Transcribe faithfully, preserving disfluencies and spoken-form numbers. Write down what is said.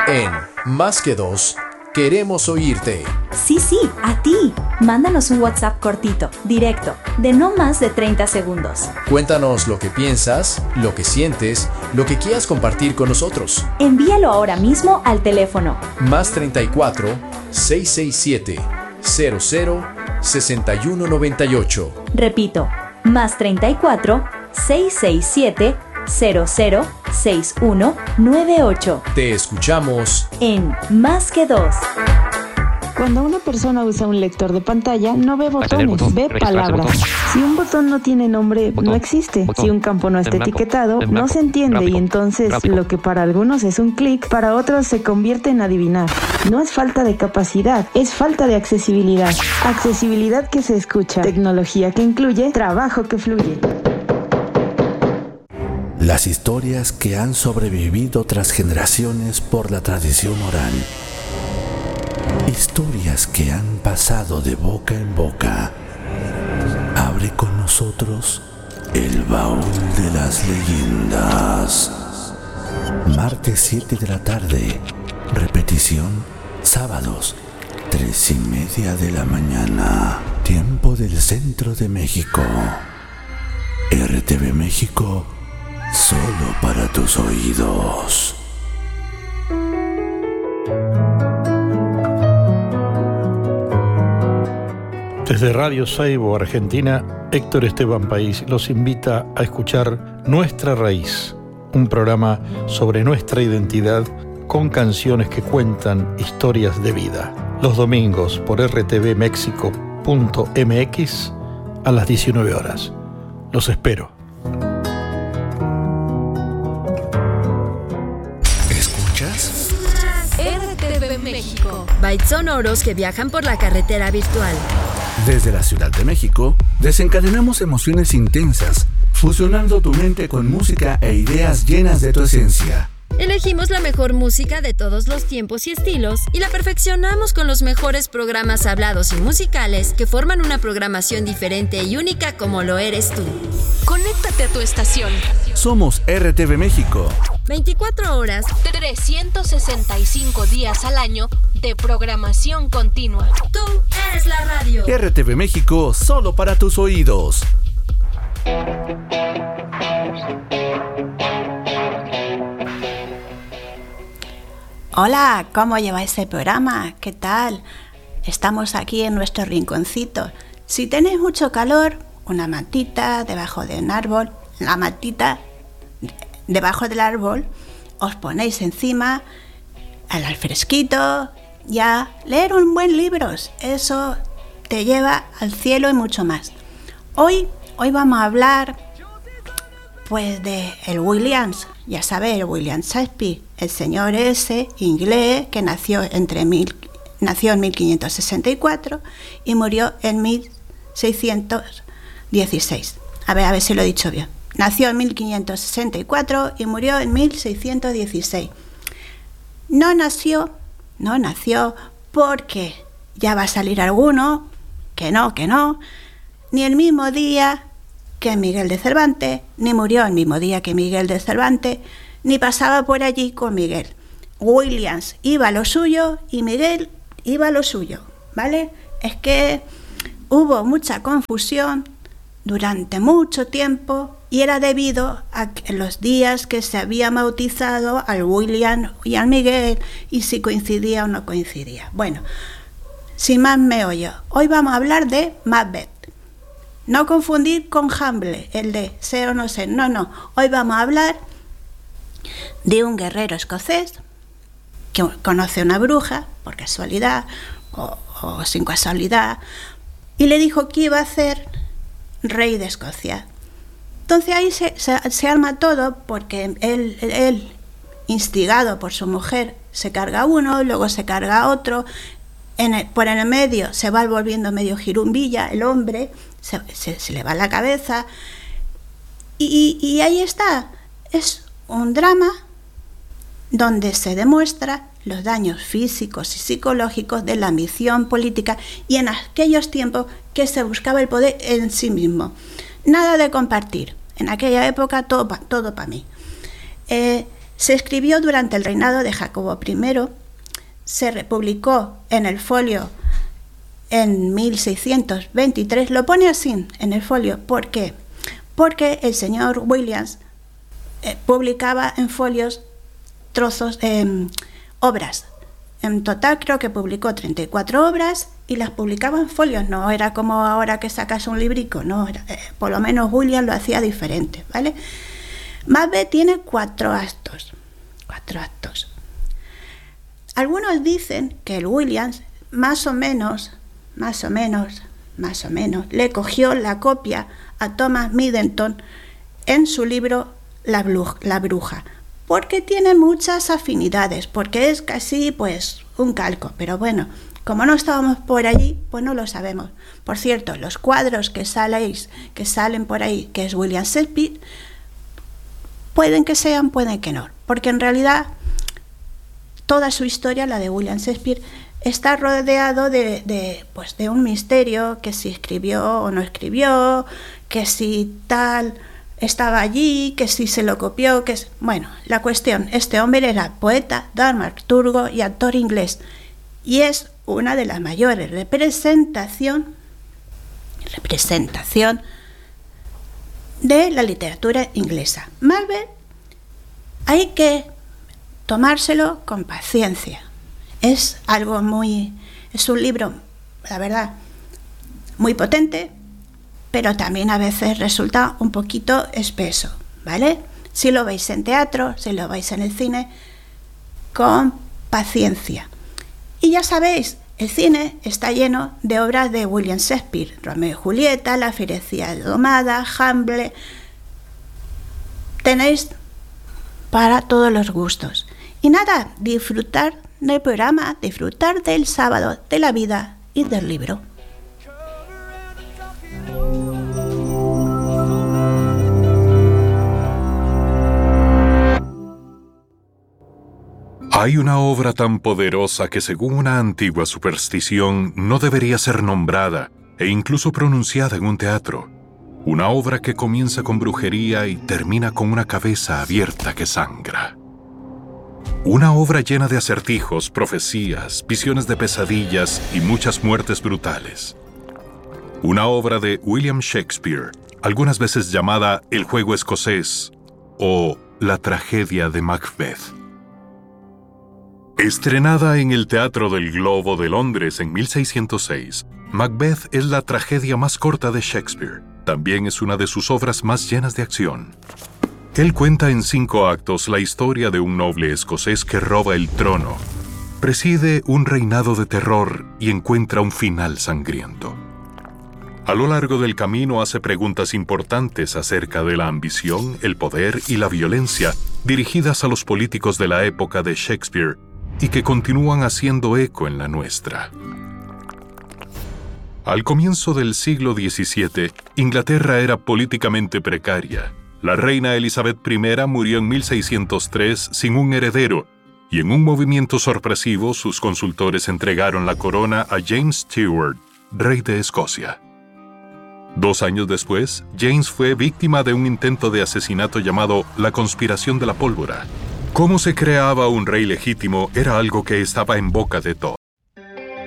En Más que Dos, queremos oírte. Sí, sí, a ti. Mándanos un WhatsApp cortito, directo, de no más de treinta segundos. Cuéntanos lo que piensas, lo que sientes, lo que quieras compartir con nosotros. Envíalo ahora mismo al teléfono Más treinta y cuatro, seiscientos sesenta y siete, cero cero, sesenta y uno noventa y ocho. Repito, más treinta y cuatro, seiscientos sesenta y siete, cero cero, sesenta y uno noventa y ocho. Te escuchamos en Más que Dos. Cuando una persona usa un lector de pantalla, no ve botones, botón, ve palabras. botón. Si un botón no tiene nombre, Botón, no existe. botón, Si un campo no está en blanco, etiquetado, en no blanco, se entiende gráfico, y entonces gráfico. lo que para algunos es un clic, para otros se convierte en adivinar. No es falta de capacidad, es falta de accesibilidad. Accesibilidad que se escucha, tecnología que incluye, trabajo que fluye. Las historias que han sobrevivido tras generaciones por la tradición oral. Historias que han pasado de boca en boca. Abre con nosotros el baúl de las leyendas. Martes siete de la tarde. Repetición sábados tres y media de la mañana. Tiempo del centro de México. R T V México, solo para tus oídos. Desde Radio Saibo, Argentina, Héctor Esteban País los invita a escuchar Nuestra Raíz, un programa sobre nuestra identidad con canciones que cuentan historias de vida. Los domingos por r t v mexico punto m x a las diecinueve horas. Los espero. ¿Escuchas? R T V México. Bytes sonoros que viajan por la carretera virtual. Desde la Ciudad de México, desencadenamos emociones intensas, fusionando tu mente con música e ideas llenas de tu esencia. Elegimos la mejor música de todos los tiempos y estilos y la perfeccionamos con los mejores programas hablados y musicales que forman una programación diferente y única como lo eres tú. Conéctate a tu estación. Somos R T V México. veinticuatro horas, trescientos sesenta y cinco días al año de programación continua. Tú eres la radio. R T V México, solo para tus oídos. Hola, ¿cómo lleváis el programa? ¿Qué tal? Estamos aquí en nuestro rinconcito. Si tenéis mucho calor, una mantita debajo de un árbol, la mantita debajo del árbol, os ponéis encima al fresquito, ya leer un buen libro, eso te lleva al cielo y mucho más. Hoy, hoy vamos a hablar pues de el Williams, ya sabéis, el William Shakespeare, el señor ese inglés que nació entre mil, nació en mil quinientos sesenta y cuatro y murió en mil seiscientos dieciséis. A ver, a ver si lo he dicho bien. Nació en mil quinientos sesenta y cuatro y murió en mil seiscientos dieciséis. No nació, no nació porque ya va a salir alguno, que no, que no, ni el mismo día que Miguel de Cervantes, ni murió el mismo día que Miguel de Cervantes, ni pasaba por allí con Miguel. Williams iba a lo suyo y Miguel iba a lo suyo, ¿vale? Es que hubo mucha confusión durante mucho tiempo y era debido a que los días que se había bautizado al William y al Miguel y si coincidía o no coincidía. Bueno, sin más meollo, hoy vamos a hablar de Macbeth. No confundir con Hamlet, el de ser o no ser. No, no. Hoy vamos a hablar de un guerrero escocés que conoce a una bruja, por casualidad o, o sin casualidad, y le dijo que iba a ser rey de Escocia. Entonces ahí se, se, se arma todo porque él, él, instigado por su mujer, se carga uno, luego se carga otro. En el, por en el medio se va volviendo medio jirumbilla el hombre, se, se, se le va la cabeza y, y, y ahí está, es un drama donde se demuestra los daños físicos y psicológicos de la ambición política y en aquellos tiempos que se buscaba el poder en sí mismo. Nada de compartir, en aquella época todo para todo pa mí. Eh, Se escribió durante el reinado de Jacobo primero, se republicó en el folio en mil seiscientos veintitrés, lo pone así en el folio. ¿Por qué? Porque el señor Williams eh, publicaba en folios trozos, eh, obras. En total creo que publicó treinta y cuatro obras y las publicaba en folios, no era como ahora que sacas un librico, no, era, eh, por lo menos Williams lo hacía diferente, ¿vale? Macbeth tiene cuatro actos, cuatro actos. Algunos dicen que el Williams más o menos, más o menos, más o menos, le cogió la copia a Thomas Middleton en su libro La Bruja, La Bruja, porque tiene muchas afinidades, porque es casi pues un calco, pero bueno, como no estábamos por allí, pues no lo sabemos. Por cierto, los cuadros que saléis, que salen por ahí, que es William Shakespeare, pueden que sean, pueden que no, porque en realidad toda su historia, la de William Shakespeare, está rodeado de, de, pues, de un misterio, que si escribió o no escribió, que si tal estaba allí, que si se lo copió, que es... Bueno, la cuestión, este hombre era poeta, dramaturgo y actor inglés, y es una de las mayores representación, representación de la literatura inglesa. Macbeth hay que tomárselo con paciencia. Es algo muy... es un libro, la verdad, muy potente, pero también a veces resulta un poquito espeso, ¿vale? Si lo veis en teatro, si lo veis en el cine, con paciencia. Y ya sabéis, el cine está lleno de obras de William Shakespeare, Romeo y Julieta, La Fiera domada, Hamlet. Tenéis para todos los gustos. Y nada, disfrutar del programa, disfrutar del sábado, de la vida y del libro. Hay una obra tan poderosa que según una antigua superstición no debería ser nombrada e incluso pronunciada en un teatro. Una obra que comienza con brujería y termina con una cabeza abierta que sangra. Una obra llena de acertijos, profecías, visiones de pesadillas y muchas muertes brutales. Una obra de William Shakespeare, algunas veces llamada El juego escocés o La tragedia de Macbeth. Estrenada en el Teatro del Globo de Londres en mil seiscientos seis, Macbeth es la tragedia más corta de Shakespeare. También es una de sus obras más llenas de acción. Él cuenta en cinco actos la historia de un noble escocés que roba el trono, preside un reinado de terror y encuentra un final sangriento. A lo largo del camino hace preguntas importantes acerca de la ambición, el poder y la violencia dirigidas a los políticos de la época de Shakespeare y que continúan haciendo eco en la nuestra. Al comienzo del siglo diecisiete, Inglaterra era políticamente precaria. La reina Elizabeth primera murió en mil seiscientos tres sin un heredero, y en un movimiento sorpresivo sus consultores entregaron la corona a James Stewart, rey de Escocia. Dos años después, James fue víctima de un intento de asesinato llamado la conspiración de la pólvora. Cómo se creaba un rey legítimo era algo que estaba en boca de todos.